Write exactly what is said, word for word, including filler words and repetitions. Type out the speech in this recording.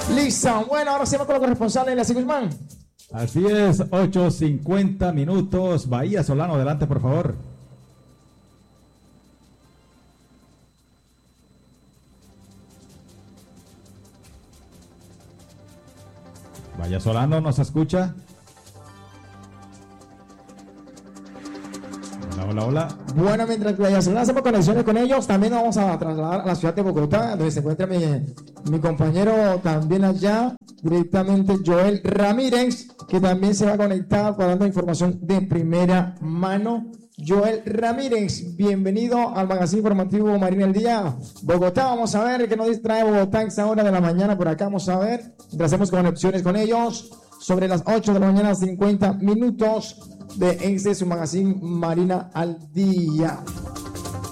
Listo. Bueno, ahora sí vamos con los corresponsales de la Guzmán. Así es, ocho cincuenta minutos. Bahía Solano, adelante, por favor. Bahía Solano, ¿nos escucha? Hola, hola, hola. Bueno, mientras que Bahía Solano hacemos conexiones con ellos, también nos vamos a trasladar a la ciudad de Bogotá, donde se encuentra mi, mi compañero también allá, directamente Joel Ramírez, que también se va a conectar para dando información de primera mano. Joel Ramírez, bienvenido al magazine informativo Marina al Día. Bogotá, vamos a ver qué nos distrae Bogotá a esta hora de la mañana por acá, vamos a ver. Mientras hacemos conexiones con ellos, sobre las ocho de la mañana, cincuenta minutos de este su magazine Marina al Día.